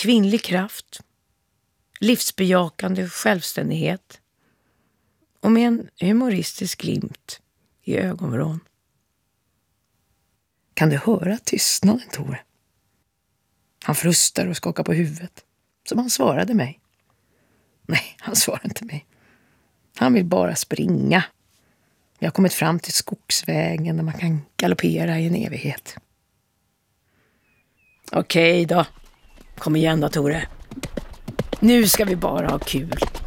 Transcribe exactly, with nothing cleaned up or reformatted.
kvinnlig kraft, livsbejakande självständighet och med en humoristisk glimt i ögonvrån. Kan du höra tystnaden, Tore? Han frustar och skakar på huvudet, som han svarade mig. Nej, han svarar inte mig. Han vill bara springa. Vi har kommit fram till skogsvägen där man kan galoppera i en evighet. Okej då. Kom igen då, Tore. Nu ska vi bara ha kul.